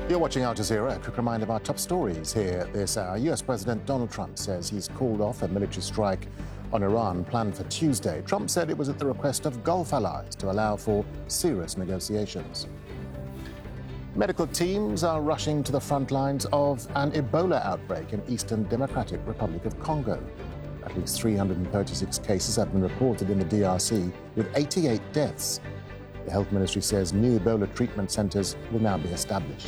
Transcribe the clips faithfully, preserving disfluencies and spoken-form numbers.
You're watching Al Jazeera. A quick reminder of our top stories here this hour. U S President Donald Trump says he's called off a military strike on Iran planned for Tuesday. Trump said it was at the request of Gulf allies to allow for serious negotiations. Medical teams are rushing to the front lines of an Ebola outbreak in Eastern Democratic Republic of Congo. At least three hundred thirty-six cases have been reported in the D R C, with eighty-eight deaths. The health ministry says new Ebola treatment centres will now be established.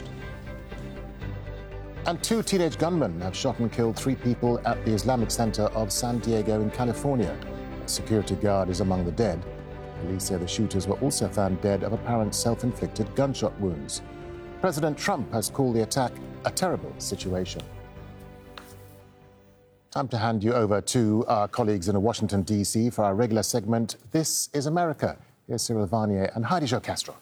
And two teenage gunmen have shot and killed three people at the Islamic Center of San Diego in California. A security guard is among the dead. Police say the shooters were also found dead of apparent self-inflicted gunshot wounds. President Trump has called the attack a terrible situation. Time to hand you over to our colleagues in Washington, D C for our regular segment, This is America. Here's Cyril Varnier and Heidi Jo Castro.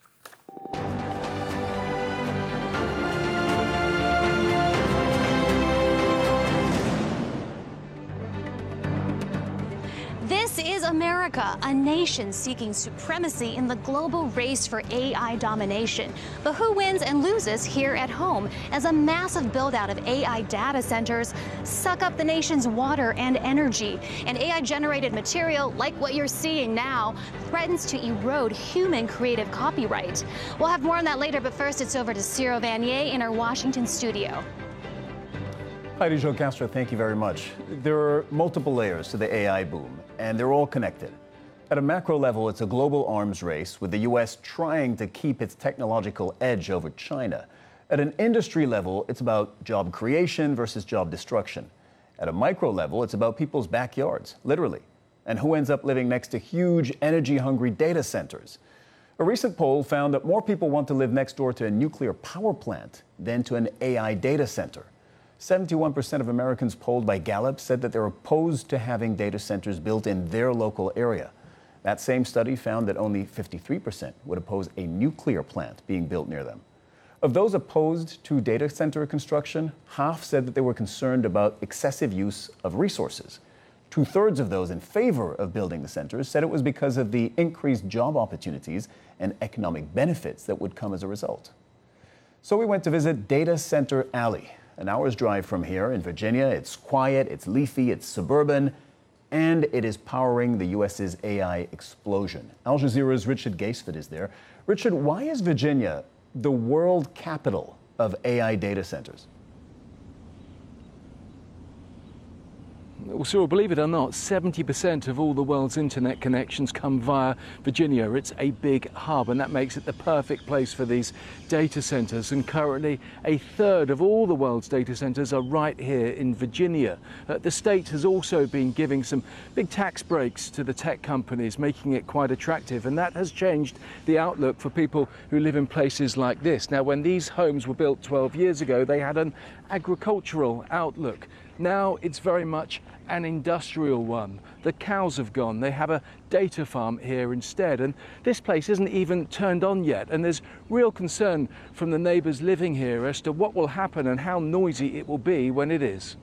This is America, a nation seeking supremacy in the global race for A I domination. But who wins and loses here at home as a massive build-out of A I data centers suck up the nation's water and energy? And A I-generated material, like what you're seeing now, threatens to erode human creative copyright. We'll have more on that later, but first it's over to Cyril Varnier in our Washington studio. Heidi Jo Castro, thank you very much. There are multiple layers to the A I boom, and they're all connected. At a macro level, it's a global arms race, with the U S trying to keep its technological edge over China. At an industry level, it's about job creation versus job destruction. At a micro level, it's about people's backyards, literally, and who ends up living next to huge, energy-hungry data centers. A recent poll found that more people want to live next door to a nuclear power plant than to an A I data center. seventy-one percent of Americans polled by Gallup said that they're opposed to having data centers built in their local area. That same study found that only fifty-three percent would oppose a nuclear plant being built near them. Of those opposed to data center construction, half said that they were concerned about excessive use of resources. Two-thirds of those in favor of building the centers said it was because of the increased job opportunities and economic benefits that would come as a result. So we went to visit Data Center Alley. An hour's drive from here in Virginia. It's quiet, it's leafy, it's suburban, and it is powering the U S's A I explosion. Al Jazeera's Richard Gaisford is there. Richard, why is Virginia the world capital of A I data centers? Well, Cyril, believe it or not, seventy percent of all the world's internet connections come via Virginia. It's a big hub, and that makes it the perfect place for these data centers. And currently, a third of all the world's data centers are right here in Virginia. Uh, the state has also been giving some big tax breaks to the tech companies, making it quite attractive. And that has changed the outlook for people who live in places like this. Now, when these homes were built twelve years ago, they had an agricultural outlook. Now it's very much an industrial one. The cows have gone. They have a data farm here instead. And this place isn't even turned on yet. And there's real concern from the neighbours living here as to what will happen and how noisy it will be when it is.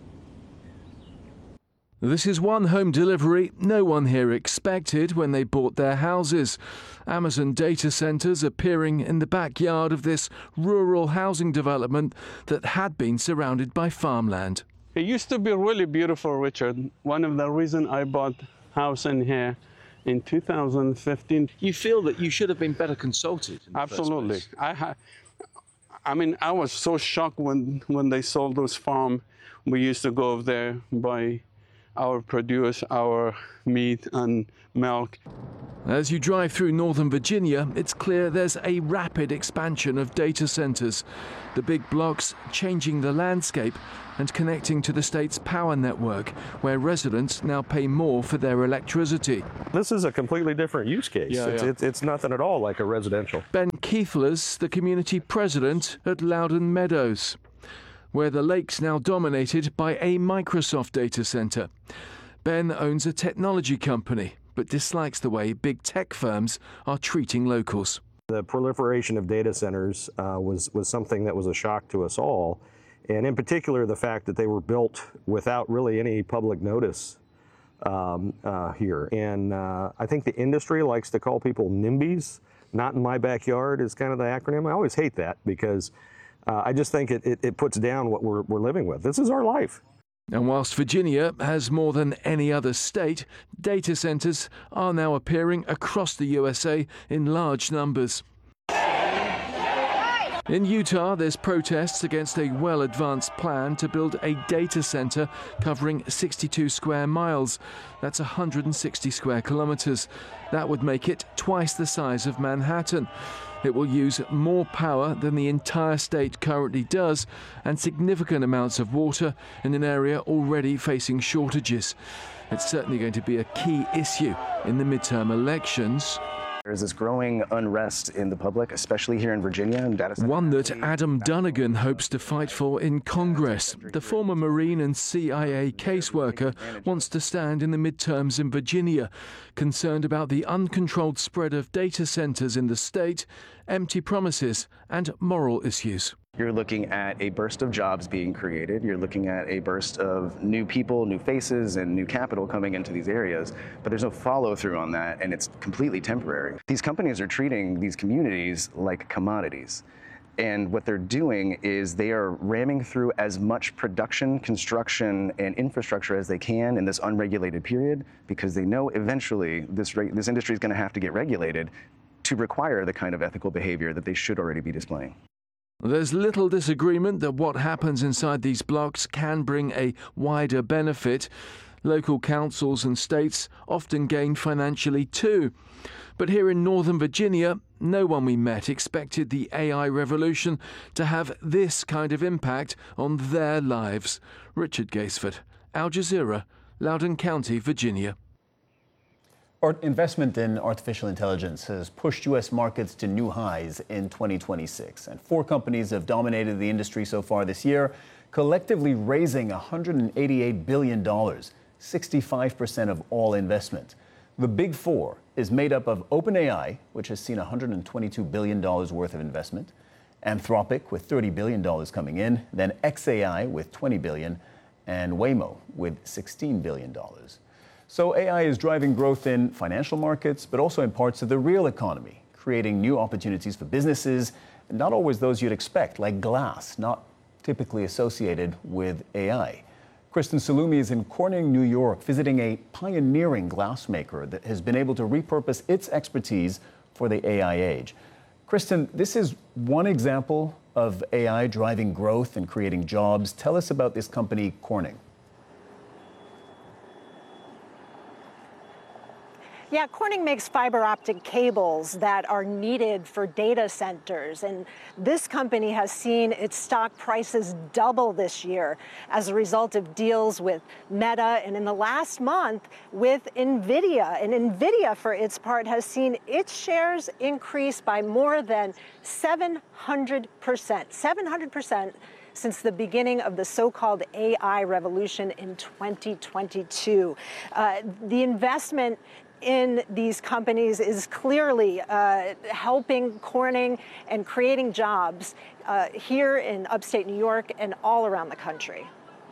This is one home delivery no one here expected when they bought their houses. Amazon data centres appearing in the backyard of this rural housing development that had been surrounded by farmland. It used to be really beautiful, Richard. One of the reasons I bought house in here in two thousand fifteen. You feel that you should have been better consulted? In the Absolutely. First place. I ha I mean, I was so shocked when, when they sold those farms. We used to go over there, buy our produce, our meat and milk. As you drive through northern Virginia, it's clear there's a rapid expansion of data centres. The big blocks changing the landscape and connecting to the state's power network, where residents now pay more for their electricity. This is a completely different use case. Yeah, it's, yeah. It's, it's nothing at all like a residential. Ben Keithler's the community president at Loudon Meadows, where the lake's now dominated by a Microsoft data center. Ben owns a technology company, but dislikes the way big tech firms are treating locals. The proliferation of data centers uh, was, was something that was a shock to us all, and in particular the fact that they were built without really any public notice um, uh, here. And uh, I think the industry likes to call people NIMBYs. Not in my backyard is kind of the acronym. I always hate that because uh, I just think it, it, it puts down what we're, we're living with. This is our life. And whilst Virginia has more than any other state, data centers are now appearing across the U S A in large numbers. In Utah, there's protests against a well-advanced plan to build a data center covering sixty-two square miles. That's one hundred sixty square kilometers. That would make it twice the size of Manhattan. It will use more power than the entire state currently does, and significant amounts of water in an area already facing shortages. It's certainly going to be a key issue in the midterm elections. There's this growing unrest in the public, especially here in Virginia. And data center One that Adam Dunnigan hopes to fight for in Congress. The former Marine and C I A caseworker wants to stand in the midterms in Virginia, concerned about the uncontrolled spread of data centers in the state, empty promises, and moral issues. You're looking at a burst of jobs being created. You're looking at a burst of new people, new faces, and new capital coming into these areas. But there's no follow through on that, and it's completely temporary. These companies are treating these communities like commodities. And what they're doing is they are ramming through as much production, construction, and infrastructure as they can in this unregulated period, because they know eventually this, this industry is going to have to get regulated to require the kind of ethical behavior that they should already be displaying. There's little disagreement that what happens inside these blocks can bring a wider benefit. Local councils and states often gain financially too. But here in Northern Virginia, no one we met expected the A I revolution to have this kind of impact on their lives. Richard Gaisford, Al Jazeera, Loudoun County, Virginia. Our investment in artificial intelligence has pushed U S markets to new highs in twenty twenty-six. And four companies have dominated the industry so far this year, collectively raising one hundred eighty-eight billion dollars, sixty-five percent of all investment. The big four is made up of OpenAI, which has seen one hundred twenty-two billion dollars worth of investment, Anthropic with thirty billion dollars coming in, then xAI with twenty billion dollars, and Waymo with sixteen billion dollars. So A I is driving growth in financial markets, but also in parts of the real economy, creating new opportunities for businesses, not always those you'd expect, like glass, not typically associated with A I. Kristen Salumi is in Corning, New York, visiting a pioneering glassmaker that has been able to repurpose its expertise for the A I age. Kristen, this is one example of A I driving growth and creating jobs. Tell us about this company, Corning. Yeah, Corning makes fiber optic cables that are needed for data centers. And this company has seen its stock prices double this year as a result of deals with Meta and in the last month with NVIDIA. And NVIDIA, for its part, has seen its shares increase by more than seven hundred percent. seven hundred percent since the beginning of the so-called A I revolution in twenty twenty-two. Uh, the investment in these companies is clearly uh, helping Corning and creating jobs uh, here in upstate New York and all around the country.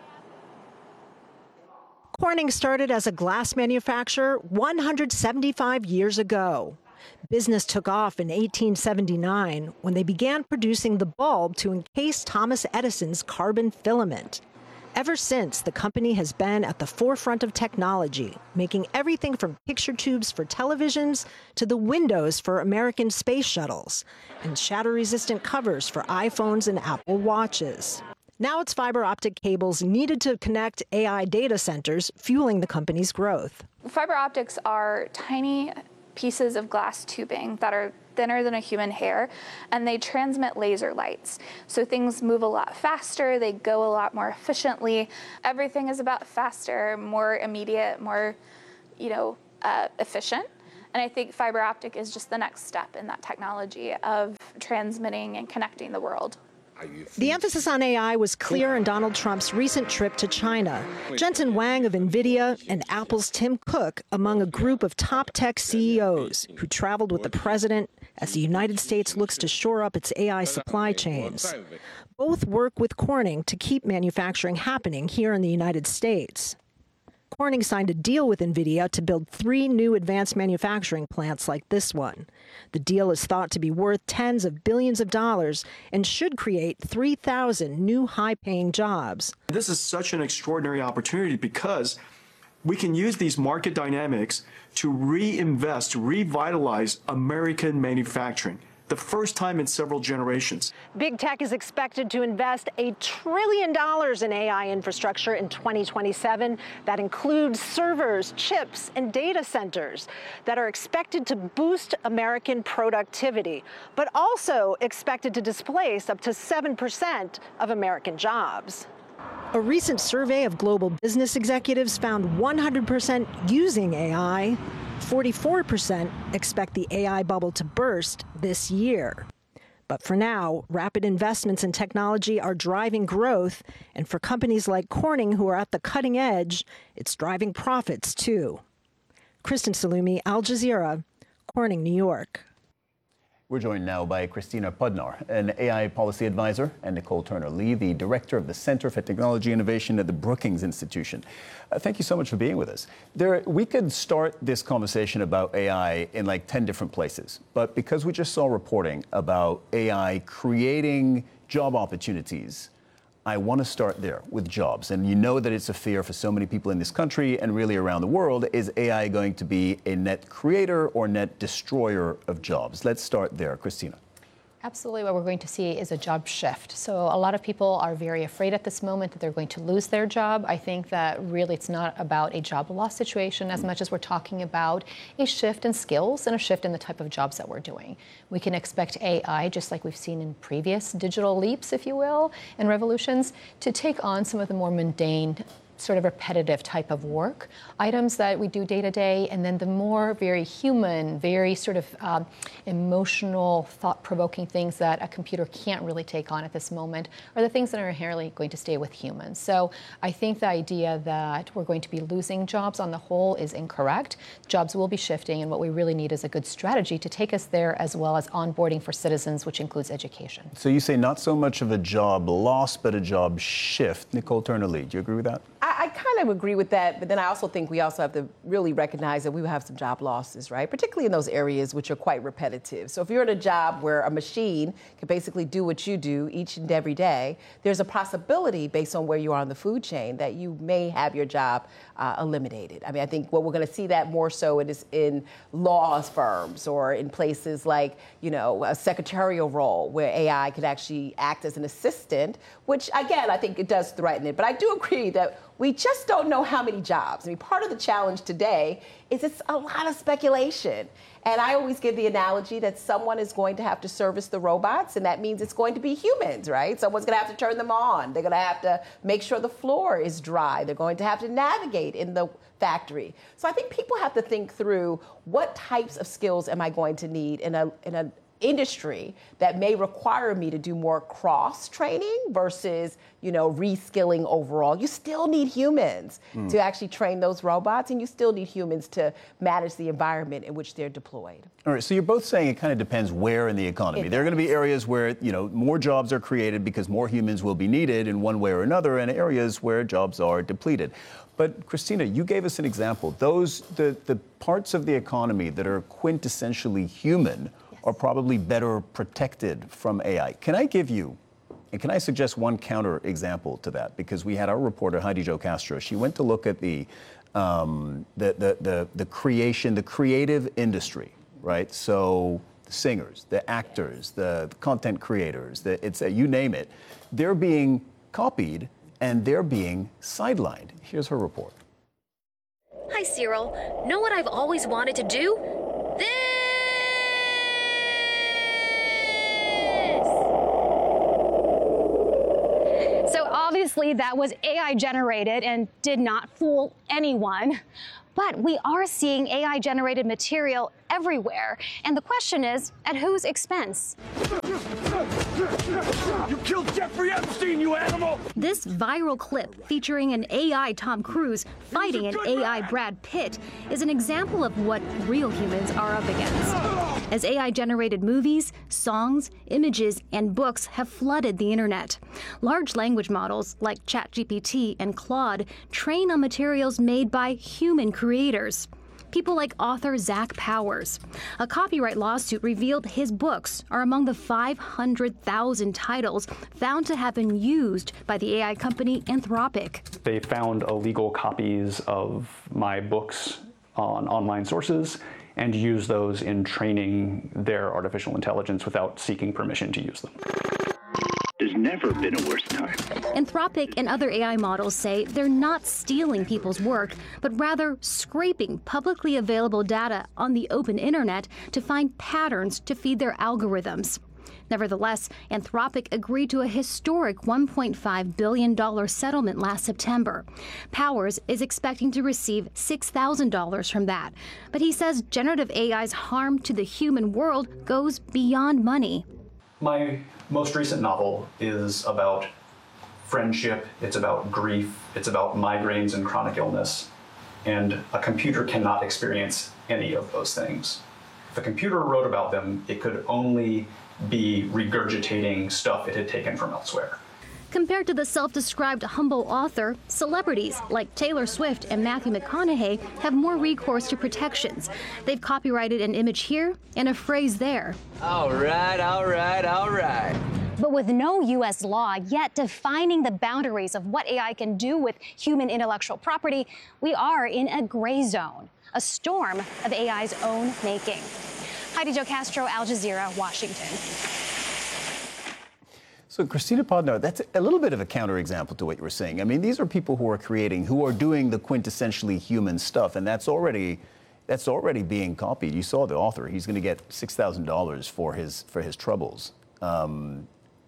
Corning started as a glass manufacturer one hundred seventy-five years ago. Business took off in eighteen seventy-nine when they began producing the bulb to encase Thomas Edison's carbon filament. Ever since, the company has been at the forefront of technology, making everything from picture tubes for televisions to the windows for American space shuttles, and shatter-resistant covers for iPhones and Apple Watches. Now it's fiber optic cables needed to connect A I data centers, fueling the company's growth. Fiber optics are tiny pieces of glass tubing that are thinner than a human hair, and they transmit laser lights. So things move a lot faster, they go a lot more efficiently. Everything is about faster, more immediate, more, you know, uh, efficient. And I think fiber optic is just the next step in that technology of transmitting and connecting the world. The emphasis on A I was clear in Donald Trump's recent trip to China. Jensen Huang of NVIDIA and Apple's Tim Cook among a group of top tech C E Os who traveled with the president as the United States looks to shore up its A I supply chains. Both work with Corning to keep manufacturing happening here in the United States. Corning signed a deal with NVIDIA to build three new advanced manufacturing plants like this one. The deal is thought to be worth tens of billions of dollars and should create three thousand new high-paying jobs. This is such an extraordinary opportunity because we can use these market dynamics to reinvest, to revitalize American manufacturing. The first time in several generations. Big tech is expected to invest a trillion dollars in A I infrastructure in twenty twenty-seven. That includes servers, chips, and data centers that are expected to boost American productivity, but also expected to displace up to seven percent of American jobs. A recent survey of global business executives found one hundred percent using A I. forty-four percent expect the A I bubble to burst this year. But for now, rapid investments in technology are driving growth, and for companies like Corning who are at the cutting edge, it's driving profits too. Kristen Salumi, Al Jazeera, Corning, New York. We're joined now by Christina Pudnar, an A I policy advisor, and Nicole Turner-Lee, the director of the Center for Technology Innovation at the Brookings Institution. Uh, thank you so much for being with us. There, we could start this conversation about A I in like ten different places, but because we just saw reporting about A I creating job opportunities, I want to start there with jobs. And you know that it's a fear for so many people in this country and really around the world. Is A I going to be a net creator or net destroyer of jobs? Let's start there. Christina. Absolutely. What we're going to see is a job shift. So a lot of people are very afraid at this moment that they're going to lose their job. I think that really it's not about a job loss situation as much as we're talking about a shift in skills and a shift in the type of jobs that we're doing. We can expect A I, just like we've seen in previous digital leaps, if you will, and revolutions, to take on some of the more mundane, sort of repetitive type of work, items that we do day to day, and then the more very human, very sort of um, emotional, thought-provoking things that a computer can't really take on at this moment are the things that are inherently going to stay with humans. So I think the idea that we're going to be losing jobs on the whole is incorrect. Jobs will be shifting, and what we really need is a good strategy to take us there, as well as onboarding for citizens, which includes education. So you say not so much of a job loss, but a job shift. Nicole Turner-Lee, do you agree with that? I, I kind of agree with that, but then I also think we also have to really recognize that we will have some job losses, right? Particularly in those areas which are quite repetitive. So if you're in a job where a machine can basically do what you do each and every day, there's a possibility based on where you are on the food chain that you may have your job uh, eliminated. I mean, I think what we're going to see that more so it is in law firms or in places like, you know, a secretarial role where A I could actually act as an assistant, which again, I think it does threaten it. But I do agree that we just don't know how many jobs. I mean, part of the challenge today is it's a lot of speculation. And I always give the analogy that someone is going to have to service the robots, and that means it's going to be humans, right? Someone's going to have to turn them on. They're going to have to make sure the floor is dry. They're going to have to navigate in the factory. So I think people have to think through what types of skills am I going to need in a in a industry that may require me to do more cross training versus, you know, reskilling overall. You still need humans mm. to actually train those robots, and you still need humans to manage the environment in which they're deployed. All right, so you're both saying it kind of depends where in the economy. It there are going to be areas where, you know, more jobs are created because more humans will be needed in one way or another, and areas where jobs are depleted. But Christina, you gave us an example. Those, the, the parts of the economy that are quintessentially human are probably better protected from A I. Can I give you, and can I suggest one counter example to that? Because we had our reporter, Heidi Jo Castro. She went to look at the, um, the, the, the, the creation, the creative industry, right? So the singers, the actors, the, the content creators, the, it's, uh, you name it. They're being copied and they're being sidelined. Here's her report. Hi, Cyril. Know what I've always wanted to do? This! Obviously, that was A I generated and did not fool anyone. But we are seeing A I generated material everywhere. And the question is, at whose expense? You killed Jeffrey Epstein, you animal! This viral clip featuring an A I Tom Cruise fighting an A I Brad Pitt is an example of what real humans are up against. as A I-generated movies, songs, images, and books have flooded the internet. Large language models like ChatGPT and Claude train on materials made by human creators. People like author Zach Powers. A copyright lawsuit revealed his books are among the five hundred thousand titles found to have been used by the A I company Anthropic. They found illegal copies of my books on online sources and used those in training their artificial intelligence without seeking permission to use them. There's never been a worse time. Anthropic and other A I models say they're not stealing people's work, but rather scraping publicly available data on the open internet to find patterns to feed their algorithms. Nevertheless, Anthropic agreed to a historic one point five billion dollars settlement last September. Powers is expecting to receive six thousand dollars from that, but he says generative A I's harm to the human world goes beyond money. My most recent novel is about friendship, it's about grief, it's about migraines and chronic illness, and a computer cannot experience any of those things. If a computer wrote about them, it could only be regurgitating stuff it had taken from elsewhere. Compared to the self-described humble author, celebrities like Taylor Swift and Matthew McConaughey have more recourse to protections. They've copyrighted an image here and a phrase there. All right, all right, all right. But with no U S law yet defining the boundaries of what A I can do with human intellectual property, we are in a gray zone, a storm of A I's own making. Heidi Jo Castro, Al Jazeera, Washington. So, Christina Podnar, that's a little bit of a counterexample to what you were saying. I mean, these are people who are creating, who are doing the quintessentially human stuff, and that's already that's already being copied. You saw the author; he's going to get six thousand dollars for his for his troubles. Um,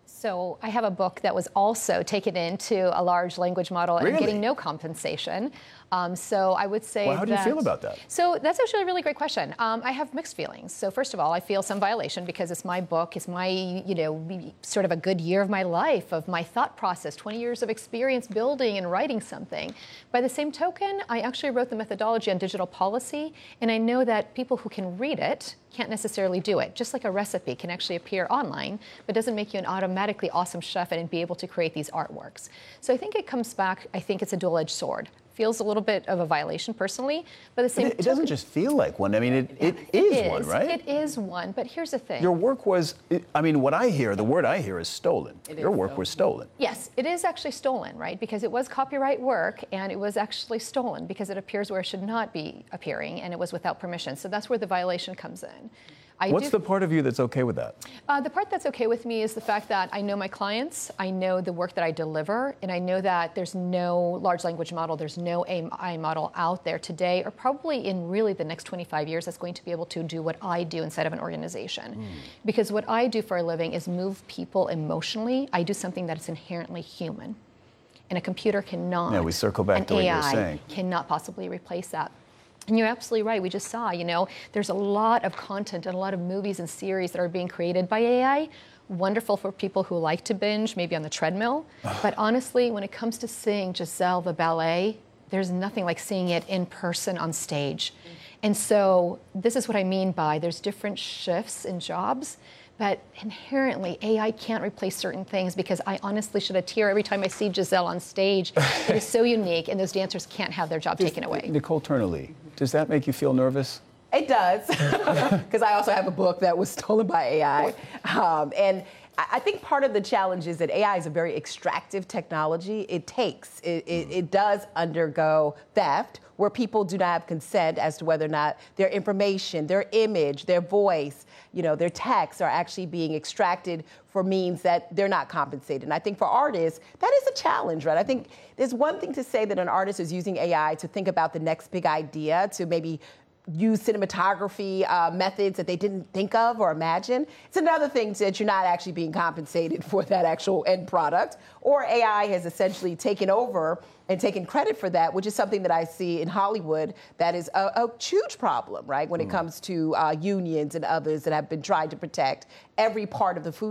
So I have a book that was also taken into a large language model Really? and getting no compensation. Um, so I would say Well, how do you that- feel about that? So that's actually a really great question. Um, I have mixed feelings. So first of all, I feel some violation because it's my book, it's my, you know, sort of a good year of my life, of my thought process, twenty years of experience building and writing something. By the same token, I actually wrote the methodology on digital policy, and I know that people who can read it can't necessarily do it. Just like a recipe can actually appear online, but doesn't make you an automatically awesome chef and be able to create these artworks. So I think it comes back, I think it's a dual-edged sword. Feels a little bit of a violation personally, but at the same it, it doesn't just feel like one. I mean, it, it, it is, is one, right? It is one, but here's the thing. Your work was, I mean, what I hear, the word I hear is stolen. It Your is work stolen. was stolen. Yes, it is actually stolen, right? Because it was copyright work, and it was actually stolen because it appears where it should not be appearing, and it was without permission. So that's where the violation comes in. I What's do, the part of you that's okay with that? Uh, the part that's okay with me is the fact that I know my clients, I know the work that I deliver, and I know that there's no large language model, there's no A I model out there today, or probably in really the next twenty-five years that's going to be able to do what I do inside of an organization. Mm. Because what I do for a living is move people emotionally. I do something that is inherently human. And a computer cannot. Yeah, we circle back an to what you were A I saying. cannot possibly replace that. And you're absolutely right. We just saw, you know, there's a lot of content and a lot of movies and series that are being created by A I. Wonderful for people who like to binge, maybe on the treadmill. But honestly, when it comes to seeing Giselle the ballet, there's nothing like seeing it in person on stage. And so this is what I mean by there's different shifts in jobs. But inherently, A I can't replace certain things because I honestly shed a tear every time I see Giselle on stage. It is so unique, and those dancers can't have their job Does, taken away. Nicole Turnerly, does that make you feel nervous? It does, because I also have a book that was stolen by A I. Um, and I think part of the challenge is that A I is a very extractive technology. It takes, it, it, it does undergo theft, where people do not have consent as to whether or not their information, their image, their voice, you know, their texts are actually being extracted for means that they're not compensated. And I think for artists, that is a challenge, right? I think there's one thing to say that an artist is using A I to think about the next big idea, to maybe use cinematography uh, methods that they didn't think of or imagine. It's another thing that you're not actually being compensated for that actual end product, or A I has essentially taken over and taken credit for that, which is something that I see in Hollywood that is a, a huge problem, right, when mm. it comes to uh, unions and others that have been trying to protect every part of the food